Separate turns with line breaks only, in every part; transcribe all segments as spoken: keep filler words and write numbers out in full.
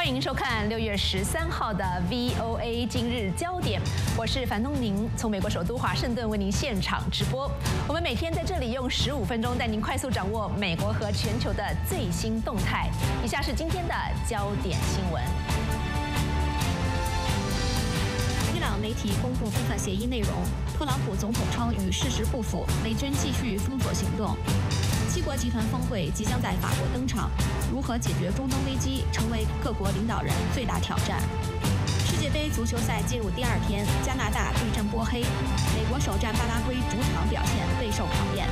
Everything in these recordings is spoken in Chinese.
欢迎收看六月十三号的 V O A 今日焦点，我是樊东宁，从美国首都华盛顿为您现场直播。我们每天在这里用十五分钟带您快速掌握美国和全球的最新动态。以下是今天的焦点新闻。伊朗媒体公布部分协议内容，特朗普总统称与事实不符，美军继续封锁行动。七国集团峰会即将在法国登场，如何解决中东危机，成为各国领导人最大挑战。世界杯足球赛进入第二天，加拿大对阵波黑，美国首战巴拉圭主场表现备受考验。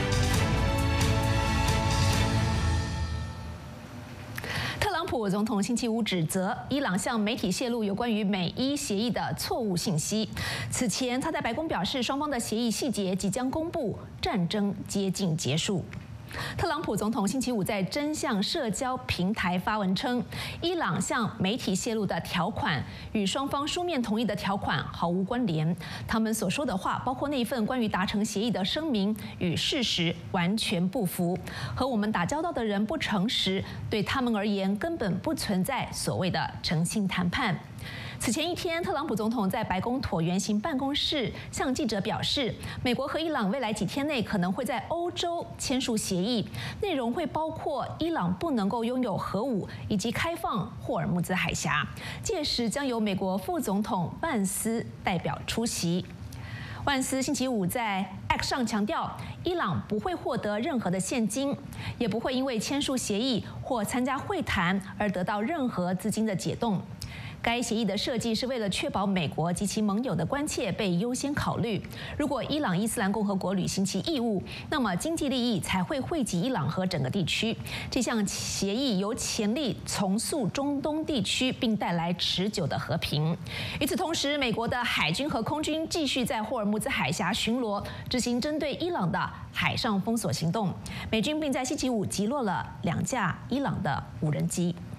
特朗普总统星期五指责伊朗向媒体泄露有关于美伊协议的错误信息。此前，他在白宫表示，双方的协议细节即将公布，战争接近结束。特朗普总统星期五在真相社交平台发文称，伊朗向媒体泄露的条款与双方书面同意的条款毫无关联。他们所说的话，包括那份关于达成协议的声明，与事实完全不符。和我们打交道的人不诚实，对他们而言根本不存在所谓的诚信谈判。此前一天，特朗普总统在白宫椭圆形办公室向记者表示，美国和伊朗未来几天内可能会在欧洲签署协议，内容会包括伊朗不能够拥有核武以及开放霍尔木兹海峡。届时将由美国副总统万斯代表出席。万斯星期五在 X 上强调，伊朗不会获得任何的现金，也不会因为签署协议或参加会谈而得到任何资金的解冻。该协议的设计是为了确保美国及其盟友的关切被优先考虑。如果伊朗伊斯兰共和国履行其义务，那么经济利益才会惠及伊朗和整个地区。这项协议有潜力重塑中东地区，并带来持久的和平。与此同时，美国的海军和空军继续在霍尔木兹海峡巡逻，执行针对伊朗的海上封锁行动。美军并在星期五击落了两架伊朗的无人机。